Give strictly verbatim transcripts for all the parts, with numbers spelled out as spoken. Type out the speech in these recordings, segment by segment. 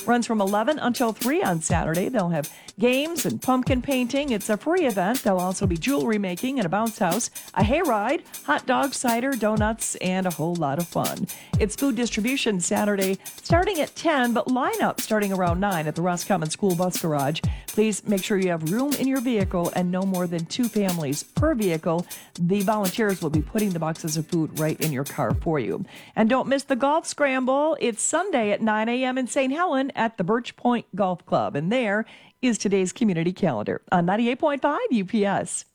runs from eleven until three on Saturday. They'll have games and pumpkin painting. It's a free event. There'll also be jewelry making and a bounce house, a hayride, hot dogs, cider, donuts, and a whole lot of fun. It's food distribution Saturday starting at ten, but lineup starting around nine at the Roscommon School Bus Garage. Please make sure you have room in your vehicle and no more than two families per vehicle. The volunteers will be putting the boxes of food right in your car for you. And don't miss the golf scramble. It's Sunday at nine a.m. in Saint Helen at the Birch Point Golf Club. And there is today's community calendar on ninety-eight point five U P S.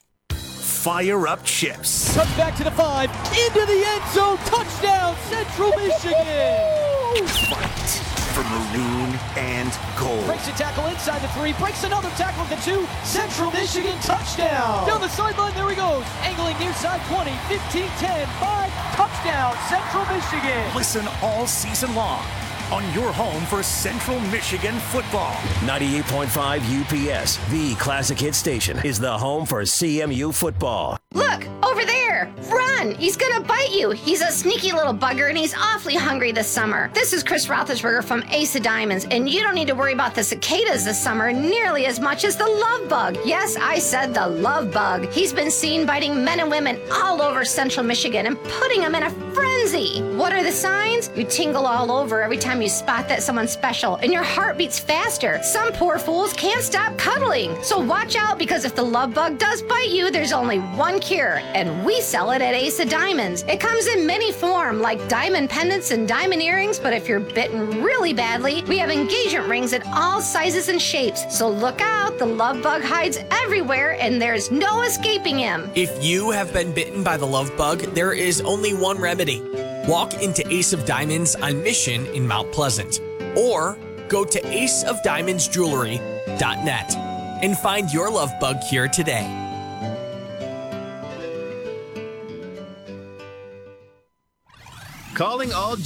Fire up Chips. Comes back to the five, into the end zone, touchdown, Central Michigan! Fight for maroon and gold. Breaks a tackle inside the three, breaks another tackle at the two, Central Michigan touchdown! Down the sideline, there he goes, angling near side twenty, fifteen, ten, five, touchdown, Central Michigan! Listen all season long on your home for Central Michigan football. ninety-eight point five U P S, the classic hit station, is the home for C M U football. Look, over there! Run! He's gonna bite you! He's a sneaky little bugger and he's awfully hungry this summer. This is Chris Roethlisberger from Ace of Diamonds, and you don't need to worry about the cicadas this summer nearly as much as the love bug. Yes, I said the love bug. He's been seen biting men and women all over Central Michigan and putting them in a frenzy. What are the signs? You tingle all over every time you spot that someone's special, and your heart beats faster. Some poor fools can't stop cuddling. So watch out, because if the love bug does bite you, there's only one cure, and we sell it at Ace of Diamonds. It comes in many forms, like diamond pendants and diamond earrings, but if you're bitten really badly, we have engagement rings in all sizes and shapes. So look out, the love bug hides everywhere, and there's no escaping him. If you have been bitten by the love bug, there is only one remedy. Walk into Ace of Diamonds on Mission in Mount Pleasant, or go to ace of diamonds jewelry dot net and find your love bug cure today. Calling all